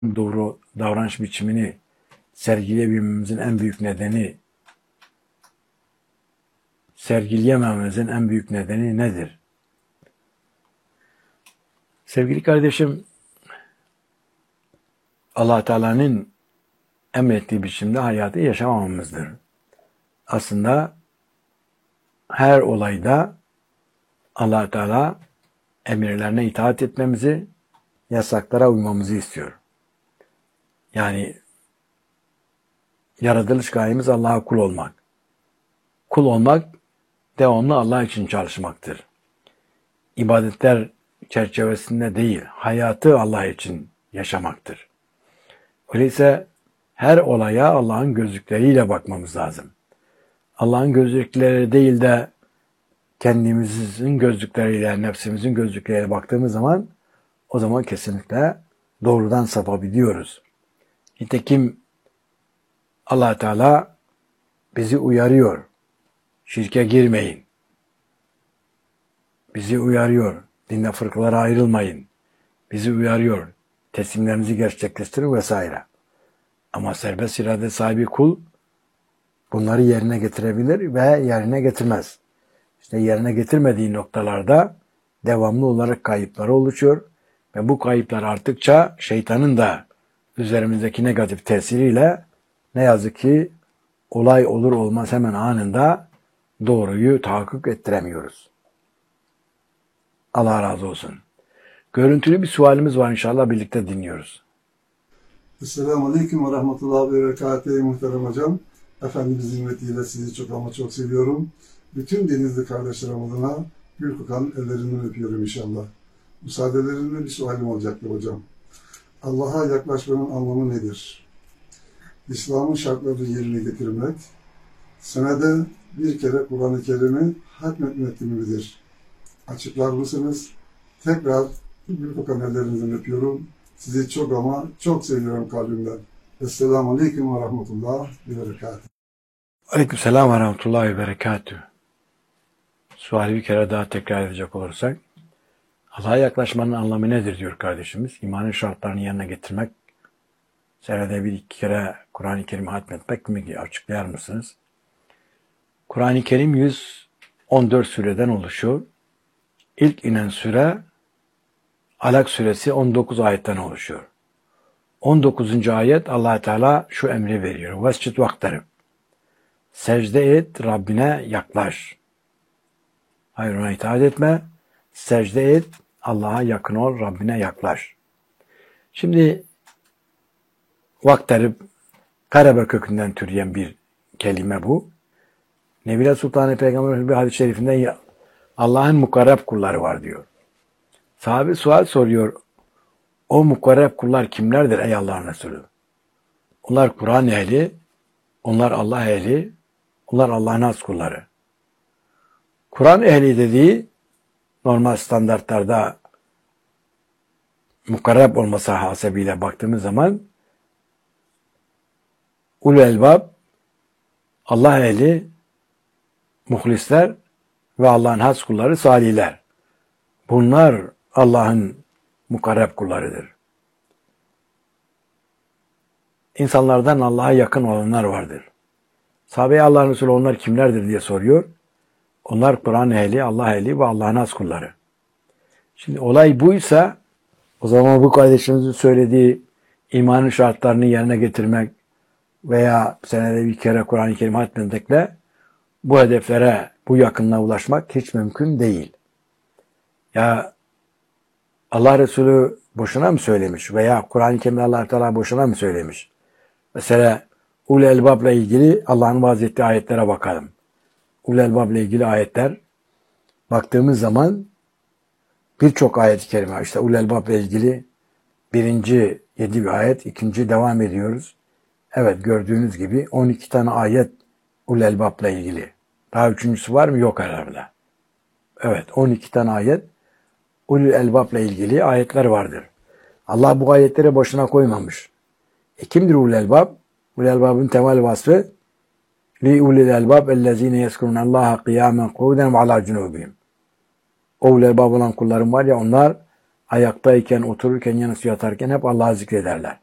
doğru davranış biçimini sergileyemememizin en büyük nedeni nedir? Sevgili kardeşim, Allah Teala'nın emrettiği biçimde hayatı yaşamamamızdır. Aslında her olayda Allah Teala emirlerine itaat etmemizi, yasaklara uymamızı istiyor. Yani yaratılış gayemiz Allah'a kul olmak. Kul olmak devamlı Allah için çalışmaktır. İbadetler çerçevesinde değil, hayatı Allah için yaşamaktır. Öyleyse her olaya Allah'ın gözlükleriyle bakmamız lazım. Allah'ın gözlükleri değil de kendimizin gözlükleriyle, nefsimizin gözlükleriyle baktığımız zaman o zaman kesinlikle doğrudan sapabiliyoruz. Nitekim Allah Teala bizi uyarıyor. Şirke girmeyin. Bizi uyarıyor. Dinde fırkalara ayrılmayın. Bizi uyarıyor. Teslimlerinizi gerçekleştirin vesaire. Ama serbest irade sahibi kul bunları yerine getirebilir ve yerine getirmez. İşte yerine getirmediği noktalarda devamlı olarak kayıpları oluşuyor. Ve bu kayıplar arttıkça şeytanın da üzerimizdeki negatif tesiriyle ne yazık ki olay olur olmaz hemen anında doğruyu tahakkuk ettiremiyoruz. Allah razı olsun. Görüntülü bir sualimiz var, inşallah birlikte dinliyoruz. Esselamu Aleyküm ve Rahmetullahi ve Berekatuhu muhterem hocam. Efendimiz hizmetiyle sizi çok ama çok seviyorum. Bütün denizli kardeşlerim adına gül kokan ellerinden öpüyorum inşallah. Müsaadelerinle bir sualim olacaktı hocam. Allah'a yaklaşmanın anlamı nedir? İslam'ın şartlarını yerine getirmek, senede bir kere Kur'an-ı Kerim'i hatmetmek midir? Açıklar mısınız? Tekrar gül kokan ellerinizden öpüyorum. Sizi çok ama çok seviyorum kalbimden. Esselamu Aleyküm ve Rahmetullah ve Berekatuhu. Aleykümselam ve Rahmetullahi ve Berekatuhu. Suali bir kere daha tekrar edecek olursak, Allah'a yaklaşmanın anlamı nedir diyor kardeşimiz. İmanın şartlarını yerine getirmek, senede bir iki kere Kur'an-ı Kerim'i hatmetmek mi? Açıklayar mısınız? Kur'an-ı Kerim 114 sureden oluşuyor. İlk inen sure Alak suresi 19 ayetten oluşuyor. 19. ayet Allah Teala şu emri veriyor. Vescid vaktarib. Secde et, Rabbine yaklaş. Hayır, ona itaat etme. Secde et, Allah'a yakın ol, Rabbine yaklaş. Şimdi vaktarib, karebe kökünden türeyen bir kelime bu. Nebile Sultan Peygamber'in bir hadis-i şerifinde Allah'ın mukarreb kulları var diyor. Sahabe sual soruyor. O mukarreb kullar kimlerdir ey Allah'ın Resulü? Onlar Kur'an ehli, onlar Allah ehli, onlar Allah'ın has kulları. Kur'an ehli dediği normal standartlarda mukarreb olması hasebiyle baktığımız zaman ulul elbab, Allah ehli, muhlisler ve Allah'ın has kulları salihler. Bunlar Allah'ın mukarreb kullarıdır. İnsanlardan Allah'a yakın olanlar vardır. Sahabe-i Allah'ın Resulü onlar kimlerdir diye soruyor. Onlar Kur'an ehli, Allah ehli ve Allah'ın has kulları. Şimdi olay buysa o zaman bu kardeşimizin söylediği imanın şartlarını yerine getirmek veya senede bir kere Kur'an-ı Kerim hatmetmekle bu hedeflere, bu yakınlığa ulaşmak hiç mümkün değil. Ya Allah Resulü boşuna mı söylemiş veya Kur'an-ı Kerim'de Allah Teala boşuna mı söylemiş? Mesela ulul elbab'la ilgili Allah'ın vaaz ettiği ayetlere bakalım. Ulul elbab'la ilgili ayetler baktığımız zaman birçok ayet-i kerime, işte ulul elbab'la ilgili birinci 7 bir ayet, ikinci devam ediyoruz. Evet, gördüğünüz gibi 12 tane ayet ulul elbab'la ilgili. Daha üçüncüsü var mı? Yok herhalde. Evet, 12 tane ayet ulul elbab'la ilgili ayetler vardır. Allah bu ayetleri boşuna koymamış. Kimdir ulul elbab? Ulul elbabın temel vasfı li ulul elbab ellezine yezkurunallaha kıyamen kûden ve alâ cunûbihim. O ulul elbab olan kullarım var ya, onlar ayaktayken, otururken, yanısı yatarken hep Allah'ı zikrederler.